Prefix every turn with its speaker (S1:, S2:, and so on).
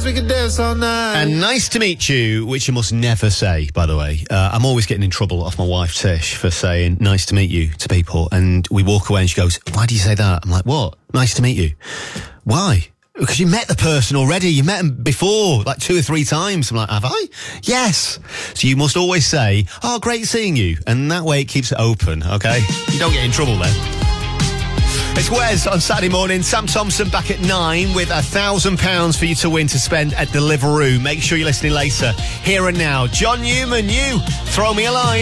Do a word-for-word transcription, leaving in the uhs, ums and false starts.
S1: dance, we can dance all night.
S2: And nice to meet you, which you must never say, by the way. Uh, I'm always getting in trouble off my wife, Tish, for saying nice to meet you to people. And we walk away and she goes, why do you say that? I'm like, what? Nice to meet you. Why? Because you met the person already. You met them before, like two or three times. I'm like, have I? Yes. So you must always say, oh, great seeing you. And that way it keeps it open, okay? You don't get in trouble then. It's Wes on Saturday morning. Sam Thompson back at nine with a thousand pounds for you to win to spend at Deliveroo. Make sure you're listening later. Here and now, John Newman, you, Throw Me a Line.